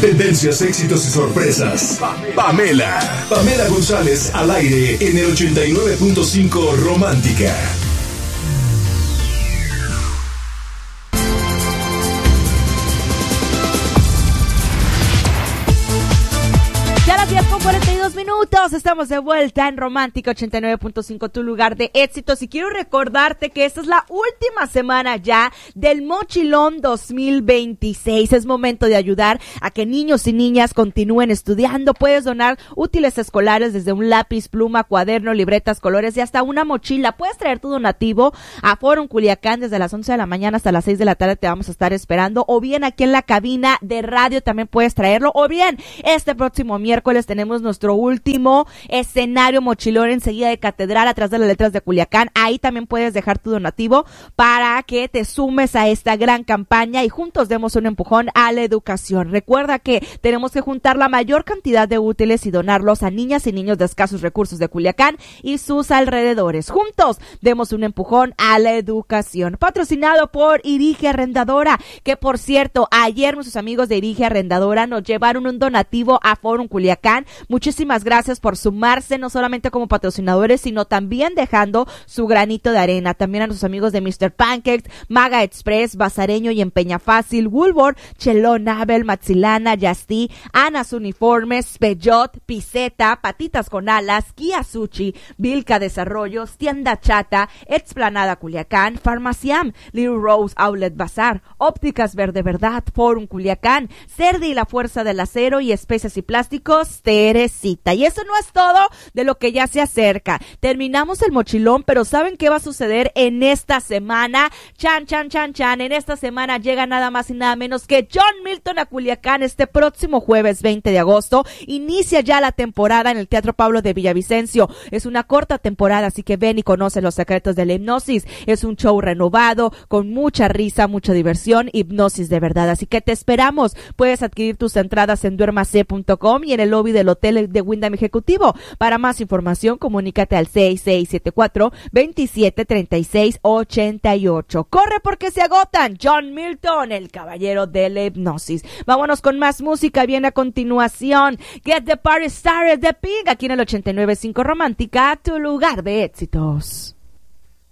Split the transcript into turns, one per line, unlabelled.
Tendencias, éxitos y sorpresas. Pamela González al aire en el 89.5 Romántica.
Ya las 10:42 minutos, estamos de vuelta en Romántica 89.5, tu lugar de éxitos. Y quiero recordarte que esta es la última semana ya del Mochilón 2026. Es momento de ayudar a que niños y niñas continúen estudiando. Puedes donar útiles escolares desde un lápiz, pluma, cuaderno, libretas, colores y hasta una mochila. Puedes traer tu donativo a Forum Culiacán desde las 11 de la mañana hasta las 6 de la tarde. Te vamos a estar esperando. O bien aquí en la cabina de radio también puedes traerlo. O bien este próximo miércoles tenemos nuestro último escenario mochilón enseguida de Catedral, atrás de las letras de Culiacán. Ahí también puedes dejar tu donativo para que te sumes a esta gran campaña y juntos demos un empujón a la educación. Recuerda que tenemos que juntar la mayor cantidad de útiles y donarlos a niñas y niños de escasos recursos de Culiacán y sus alrededores. Juntos demos un empujón a la educación. Patrocinado por Irige Arrendadora, que por cierto, ayer nuestros amigos de Irige Arrendadora nos llevaron un donativo a Forum Culiacán. Muchísimas gracias por sumarse, no solamente como patrocinadores, sino también dejando su granito de arena. También a nuestros amigos de Mr. Pancakes, Maga Express, Bazareño y Empeña Fácil, Woolworth, Chelón, Abel, Maxilana, Yastí, Anas Uniformes, Peugeot, Piseta, Patitas con Alas, Kia Sushi, Vilca Desarrollos, Tienda Chata, Explanada Culiacán, Farmaciam, Little Rose Outlet Bazar, Ópticas Verde Verdad, Forum Culiacán, Cerdi y la Fuerza del Acero y Especias y Plásticos, Teresita. Y eso no es todo de lo que ya se acerca. Terminamos el mochilón, pero ¿saben qué va a suceder en esta semana? Chan. En esta semana llega nada más y nada menos que John Milton a Culiacán este próximo jueves 20 de agosto. Inicia ya la temporada en el Teatro Pablo de Villavicencio. Es una corta temporada, así que ven y conoce los secretos de la hipnosis. Es un show renovado, con mucha risa, mucha diversión, hipnosis de verdad. Así que te esperamos. Puedes adquirir tus entradas en duermase.com y en el lobby del Hotel de Wyndham Ejecutivo. Para más información, comunícate al 6674-273688. ¡Corre porque se agotan! John Milton, el caballero de la hipnosis. Vámonos con más música. Viene a continuación Get the Party Started de Pink, aquí en el 89.5 Romántica, tu lugar de éxitos.